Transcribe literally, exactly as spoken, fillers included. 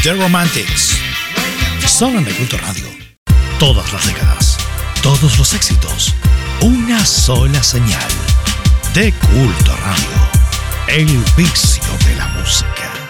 The Romantics. Solo en Culto Radio. Todas las décadas, todos los éxitos, una sola señal. De Culto Radio. El vicio de la música.